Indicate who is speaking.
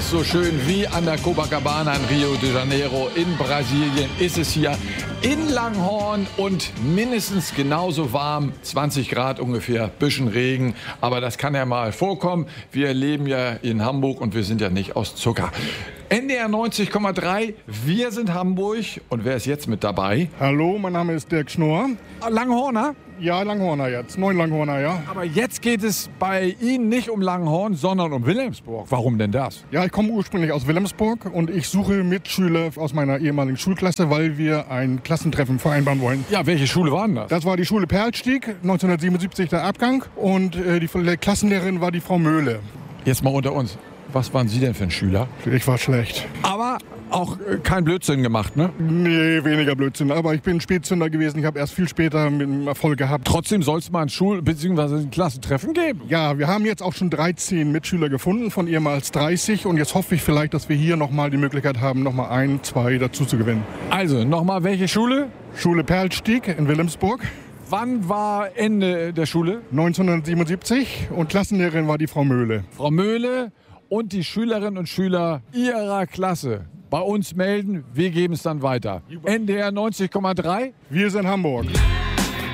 Speaker 1: ist so schön wie an der Copacabana in Rio de Janeiro. In Brasilien ist es hier in Langhorn und mindestens genauso warm, 20 Grad ungefähr, bisschen Regen. Aber das kann ja mal vorkommen. Wir leben ja in Hamburg und wir sind ja nicht aus Zucker. NDR 90,3, wir sind Hamburg. Und wer ist jetzt mit dabei?
Speaker 2: Hallo, mein Name ist Dirk Schnorr.
Speaker 1: Langhorner?
Speaker 2: Ja, Langhorner jetzt, 9 Langhorner, ja.
Speaker 1: Aber jetzt geht es bei Ihnen nicht um Langhorn, sondern um Wilhelmsburg. Warum denn das?
Speaker 2: Ja, ich komme ursprünglich aus Wilhelmsburg und ich suche Mitschüler aus meiner ehemaligen Schulklasse, weil wir ein Klassentreffen vereinbaren wollen.
Speaker 1: Ja, welche Schule war denn das?
Speaker 2: Das war die Schule Perlstieg, 1977 der Abgang und die Klassenlehrerin war die Frau Möhle.
Speaker 1: Jetzt mal unter uns. Was waren Sie denn für ein Schüler?
Speaker 2: Ich war schlecht.
Speaker 1: Aber auch kein Blödsinn gemacht, ne?
Speaker 2: Nee, weniger Blödsinn. Aber ich bin Spätzünder gewesen. Ich habe erst viel später mit einem Erfolg gehabt.
Speaker 1: Trotzdem soll es mal ein Schul- bzw. ein Klassentreffen geben.
Speaker 2: Ja, wir haben jetzt auch schon 13 Mitschüler gefunden, von ehemals 30. Und jetzt hoffe ich vielleicht, dass wir hier nochmal die Möglichkeit haben, nochmal 1, 2 dazu zu gewinnen.
Speaker 1: Also, nochmal welche Schule?
Speaker 2: Schule Perlstieg in Wilhelmsburg.
Speaker 1: Wann war Ende der Schule?
Speaker 2: 1977 und Klassenlehrerin war die Frau Möhle.
Speaker 1: Frau Möhle und die Schülerinnen und Schüler Ihrer Klasse bei uns melden. Wir geben es dann weiter. NDR 90,3.
Speaker 2: Wir sind Hamburg.